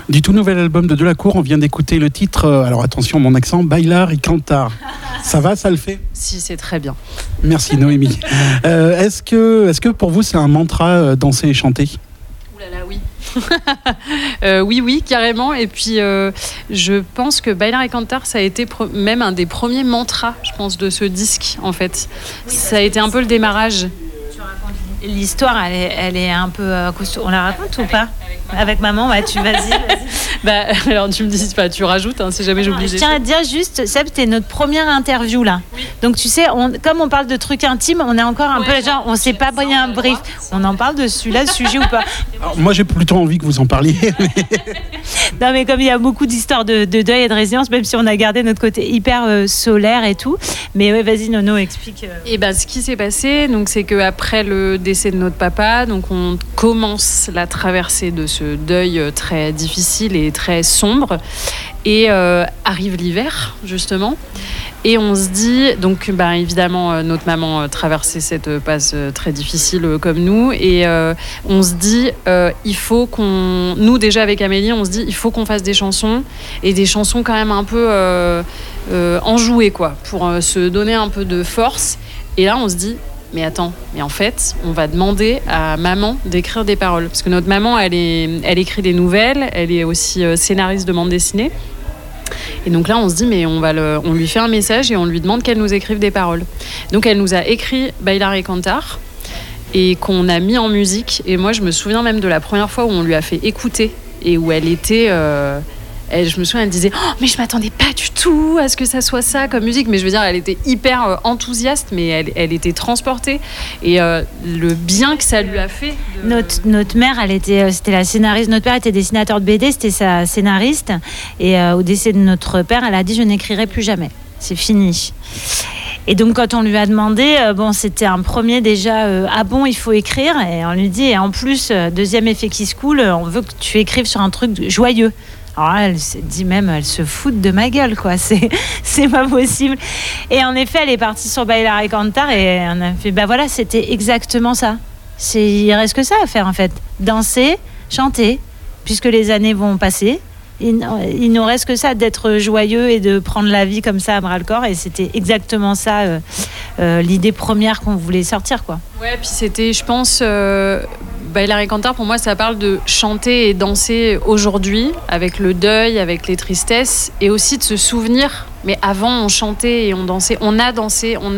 Du tout nouvel album de Delacour, on vient d'écouter le titre, alors attention mon accent, Bailar y Cantar. Ça va, ça le fait ? Si, c'est très bien. Merci Noémie. Est-ce que pour vous c'est un mantra, danser et chanter ? Ouh là là, oui. Oui, carrément. Et puis, je pense que Bailar y Cantar, ça a été même un des premiers mantras, je pense, de ce disque, en fait. Oui, ça a été un peu le démarrage. L'histoire, elle est un peu costaud. On la raconte ou pas ? Avec maman, ouais, vas-y. Bah, alors tu me dis, tu rajoutes, si jamais j'oublie. Je tiens à te dire juste, Seb, c'était notre première interview là. Oui. Donc tu sais, comme on parle de trucs intimes, on est encore un peu genre, on sait pas bien un brief. On en parle de celui-là, ce sujet ou pas ? Alors, moi j'ai plutôt envie que vous en parliez. Non mais comme il y a beaucoup d'histoires de deuil et de résilience, même si on a gardé notre côté hyper solaire et tout. Mais ouais, vas-y Nono, explique. Et ce qui s'est passé, donc, c'est qu'après le décès de notre papa, donc, on commence la traversée de ce deuil très difficile et très sombre. Et arrive l'hiver, justement. Et on se dit, donc évidemment, notre maman traversait cette passe très difficile comme nous. Et on se dit, il faut nous déjà avec Amélie, on se dit, il faut qu'on fasse des chansons. Et des chansons quand même un peu enjouées, quoi, pour se donner un peu de force. Et là, on se dit, mais attends, mais en fait, on va demander à maman d'écrire des paroles. Parce que notre maman, elle écrit des nouvelles, elle est aussi scénariste de bande dessinée. Et donc là, on se dit, mais on lui fait un message et on lui demande qu'elle nous écrive des paroles. Donc elle nous a écrit Bailar y Cantar et qu'on a mis en musique. Et moi, je me souviens même de la première fois où on lui a fait écouter et où elle était... je me souviens, elle disait « mais je m'attendais pas du tout à ce que ça soit ça comme musique ». Mais je veux dire, elle était hyper enthousiaste, mais elle était transportée. Et le bien que ça lui a fait... Notre mère, c'était la scénariste. Notre père était dessinateur de BD, c'était sa scénariste. Et au décès de notre père, elle a dit « je n'écrirai plus jamais, c'est fini ». Et donc quand on lui a demandé, c'était un premier déjà, ah bon, il faut écrire. Et on lui dit, et en plus, deuxième effet qui se coule, on veut que tu écrives sur un truc joyeux. Alors là, elle s'est dit même, elle se fout de ma gueule, quoi. C'est pas possible. Et en effet, elle est partie sur Bailar y Cantar et on a fait, voilà, c'était exactement ça. Il reste que ça à faire, en fait. Danser, chanter, puisque les années vont passer. Il nous reste que ça, d'être joyeux et de prendre la vie comme ça à bras-le-corps. Et c'était exactement ça, l'idée première qu'on voulait sortir, quoi. Ouais, puis c'était, je pense... Bailar y Cantar, pour moi, ça parle de chanter et danser aujourd'hui, avec le deuil, avec les tristesses, et aussi de se souvenir. Mais avant, on chantait et on dansait. On a dansé,